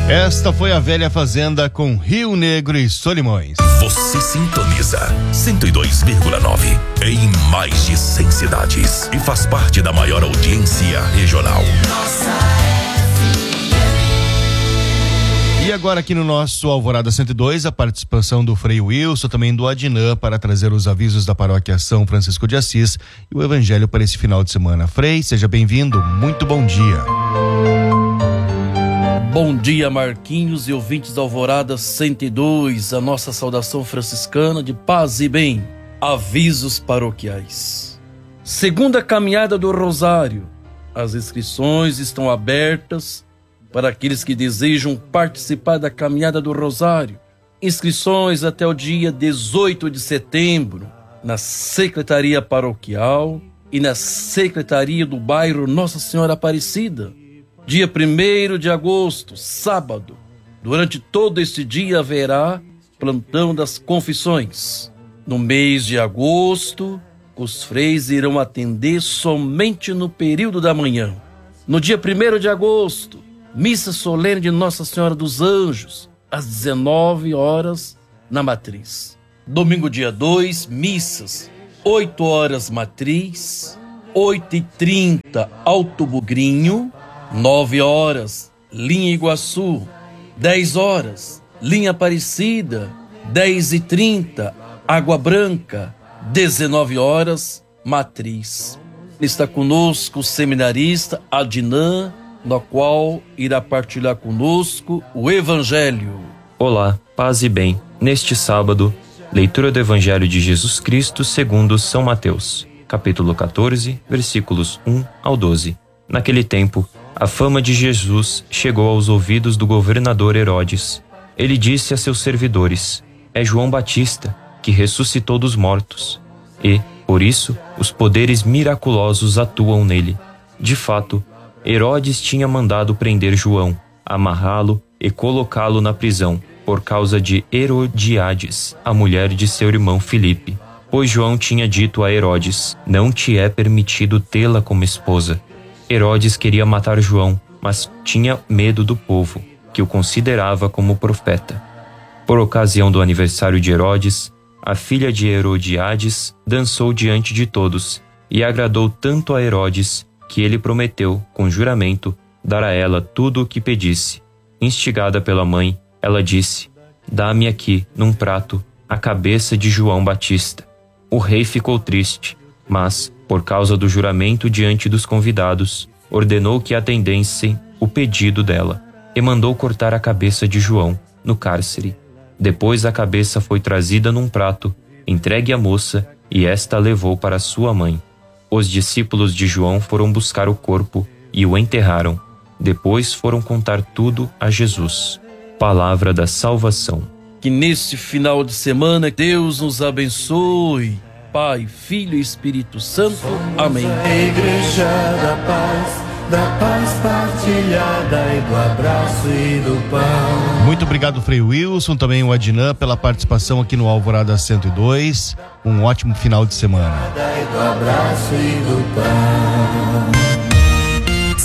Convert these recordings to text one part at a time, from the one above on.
Esta foi a Velha Fazenda com Rio Negro e Solimões. Você sintoniza 102,9 em mais de 100 cidades e faz parte da maior audiência regional. E agora aqui no nosso Alvorada 102, a participação do Frei Wilson, também do Adinã, para trazer os avisos da Paróquia São Francisco de Assis e o Evangelho para esse final de semana. Frei, seja bem-vindo, muito bom dia. Bom dia, Marquinhos e ouvintes da Alvorada 102, a nossa saudação franciscana de paz e bem. Avisos paroquiais. Segunda caminhada do Rosário. As inscrições estão abertas para aqueles que desejam participar da caminhada do Rosário. Inscrições até o dia 18 de setembro na Secretaria Paroquial e na Secretaria do Bairro Nossa Senhora Aparecida. Dia 1º de agosto, sábado. Durante todo este dia haverá plantão das confissões. No mês de agosto, os freis irão atender somente no período da manhã. No dia 1º de agosto, missa solene de Nossa Senhora dos Anjos, às 19 horas, na Matriz. Domingo, dia 2, missas, 8 horas Matriz, 8h30 Alto Bugrinho, 9 horas, Linha Iguaçu, 10 horas, Linha Aparecida, 10h30, Água Branca, 19 horas, Matriz. Está conosco o seminarista Adinã, no qual irá partilhar conosco o Evangelho. Olá, paz e bem. Neste sábado, leitura do Evangelho de Jesus Cristo segundo São Mateus, capítulo 14, versículos 1 ao 12. Naquele tempo, a fama de Jesus chegou aos ouvidos do governador Herodes. Ele disse a seus servidores: é João Batista, que ressuscitou dos mortos. E, por isso, os poderes miraculosos atuam nele. De fato, Herodes tinha mandado prender João, amarrá-lo e colocá-lo na prisão, por causa de Herodiades, a mulher de seu irmão Filipe. Pois João tinha dito a Herodes: não te é permitido tê-la como esposa. Herodes queria matar João, mas tinha medo do povo, que o considerava como profeta. Por ocasião do aniversário de Herodes, a filha de Herodiades dançou diante de todos e agradou tanto a Herodes que ele prometeu, com juramento, dar a ela tudo o que pedisse. Instigada pela mãe, ela disse: dá-me aqui, num prato, a cabeça de João Batista. O rei ficou triste, mas, por causa do juramento diante dos convidados, ordenou que atendessem o pedido dela e mandou cortar a cabeça de João no cárcere. Depois a cabeça foi trazida num prato, entregue à moça, e esta a levou para sua mãe. Os discípulos de João foram buscar o corpo e o enterraram. Depois foram contar tudo a Jesus. Palavra da salvação. Que neste final de semana Deus nos abençoe. Pai, Filho e Espírito Santo. Amém. Igreja da paz partilhada e do abraço e do pão. Muito obrigado, Frei Wilson, também o Adinã, pela participação aqui no Alvorada 102. Um ótimo final de semana. E do abraço e do pão.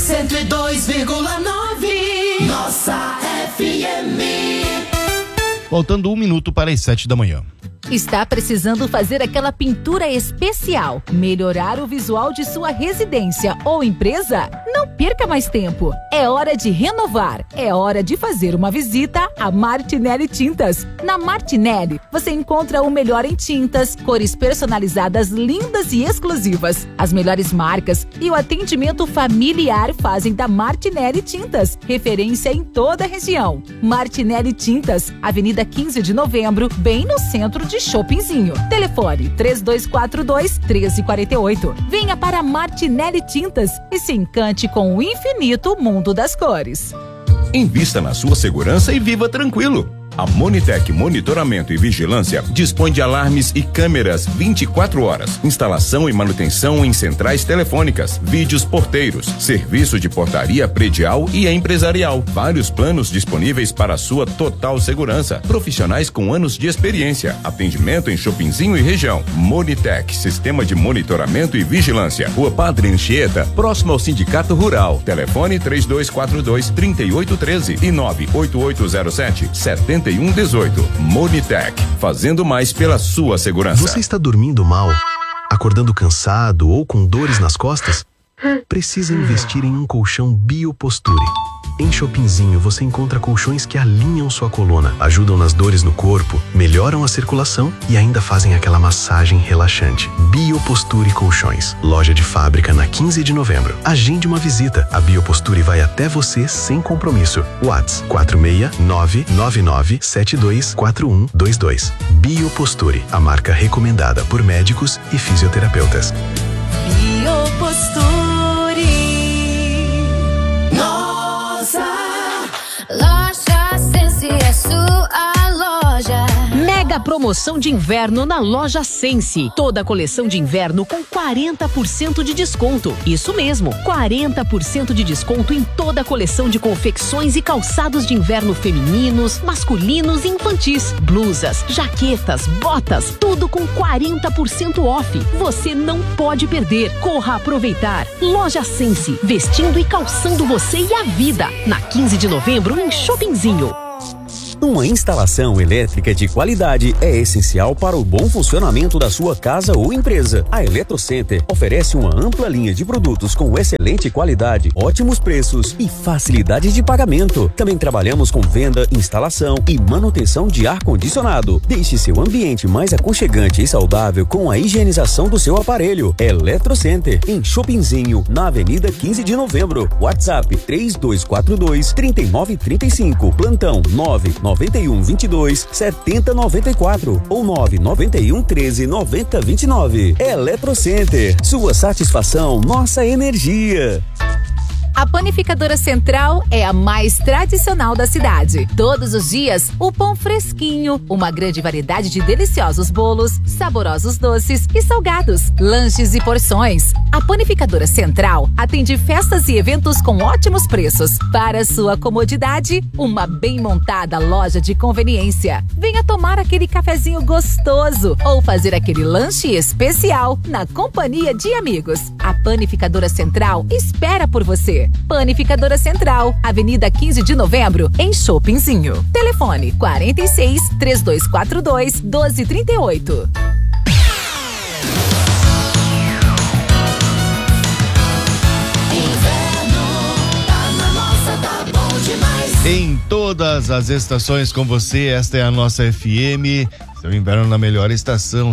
102,9 Nossa FM. Faltando 1 minuto para as 7 da manhã. Está precisando fazer aquela pintura especial, melhorar o visual de sua residência ou empresa? Não perca mais tempo. É hora de renovar. É hora de fazer uma visita à Martinelli Tintas. Na Martinelli, você encontra o melhor em tintas, cores personalizadas lindas e exclusivas. As melhores marcas e o atendimento familiar fazem da Martinelli Tintas referência em toda a região. Martinelli Tintas, Avenida 15 de Novembro, bem no centro de Shoppingzinho. Telefone 3242-1348. Venha para Martinelli Tintas e se encante com o infinito mundo das cores. Invista na sua segurança e viva tranquilo. A Monitec Monitoramento e Vigilância dispõe de alarmes e câmeras 24 horas, instalação e manutenção em centrais telefônicas, vídeos porteiros, serviço de portaria predial e empresarial. Vários planos disponíveis para sua total segurança. Profissionais com anos de experiência. Atendimento em Chopinzinho e região. Monitec, Sistema de Monitoramento e Vigilância. Rua Padre Anchieta, próximo ao Sindicato Rural. Telefone 3242-3813 e 98807-7118. Monitec, fazendo mais pela sua segurança. Você está dormindo mal? Acordando cansado ou com dores nas costas? Precisa investir em um colchão Bioposture. Em Chopinzinho você encontra colchões que alinham sua coluna, ajudam nas dores no corpo, melhoram a circulação e ainda fazem aquela massagem relaxante. Bioposture Colchões. Loja de fábrica na 15 de novembro. Agende uma visita. A Bioposture vai até você sem compromisso. WhatsApp 46999724122. Bioposture, a marca recomendada por médicos e fisioterapeutas. Bioposture. Loja Sense é sua loja. Mega promoção de inverno na Loja Sense. Toda a coleção de inverno com 40% de desconto. Isso mesmo, 40% de desconto em toda a coleção de confecções e calçados de inverno femininos, masculinos e infantis. Blusas, jaquetas, botas, tudo com 40% off. Você não pode perder. Corra aproveitar. Loja Sense, vestindo e calçando você e a vida. Na 15 de novembro em Chopinzinho. Uma instalação elétrica de qualidade é essencial para o bom funcionamento da sua casa ou empresa. A Eletrocenter oferece uma ampla linha de produtos com excelente qualidade, ótimos preços e facilidade de pagamento. Também trabalhamos com venda, instalação e manutenção de ar-condicionado. Deixe seu ambiente mais aconchegante e saudável com a higienização do seu aparelho. Eletrocenter, em Chopinzinho, na Avenida 15 de Novembro. WhatsApp 3242-3935. Plantão 99122-7094 ou 99113-9029. Eletrocenter, sua satisfação, nossa energia. A Panificadora Central é a mais tradicional da cidade. Todos os dias, o pão fresquinho, uma grande variedade de deliciosos bolos, saborosos doces e salgados, lanches e porções. A Panificadora Central atende festas e eventos com ótimos preços. Para sua comodidade, uma bem montada loja de conveniência. Venha tomar aquele cafezinho gostoso ou fazer aquele lanche especial na companhia de amigos. A Panificadora Central espera por você. Panificadora Central, Avenida 15 de Novembro, em Chopinzinho. Telefone 46-3242-1238. Em todas as estações com você, esta é a nossa FM. Seu inverno na melhor estação,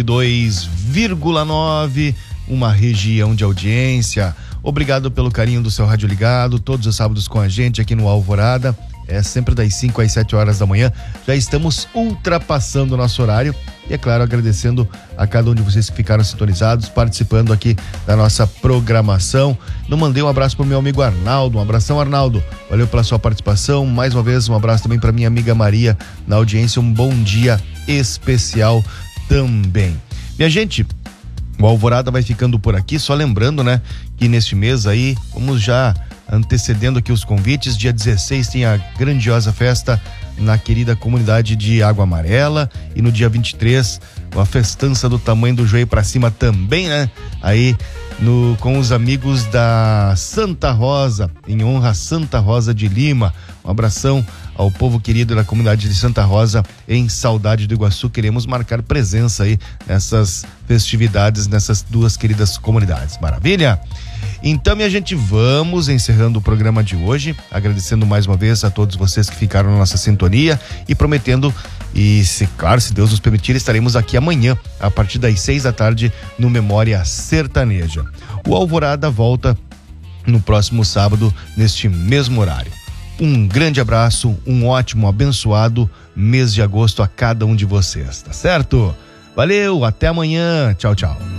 102,9, uma região de audiência. Obrigado pelo carinho do seu rádio ligado, todos os sábados com a gente aqui no Alvorada, é sempre das 5 às 7 horas da manhã. Já estamos ultrapassando o nosso horário e, é claro, agradecendo a cada um de vocês que ficaram sintonizados, participando aqui da nossa programação. Não mandei um abraço pro meu amigo Arnaldo, um abração, Arnaldo, valeu pela sua participação. Mais uma vez, um abraço também para minha amiga Maria na audiência, um bom dia especial também. Minha gente, o Alvorada vai ficando por aqui, só lembrando, né, que neste mês aí, vamos já antecedendo aqui os convites, dia 16 tem a grandiosa festa na querida comunidade de Água Amarela e no dia 23, uma festança do tamanho do joelho pra cima também, né, aí com os amigos da Santa Rosa, em honra a Santa Rosa de Lima. Um abração ao povo querido da comunidade de Santa Rosa, em Saudade do Iguaçu. Queremos marcar presença aí nessas festividades, nessas duas queridas comunidades. Maravilha? Então, minha gente, vamos encerrando o programa de hoje, agradecendo mais uma vez a todos vocês que ficaram na nossa sintonia e prometendo, e se Deus nos permitir, estaremos aqui amanhã, a partir das 6 da tarde, no Memória Sertaneja. O Alvorada volta no próximo sábado, neste mesmo horário. Um grande abraço, um ótimo, abençoado mês de agosto a cada um de vocês, tá certo? Valeu, até amanhã, tchau, tchau.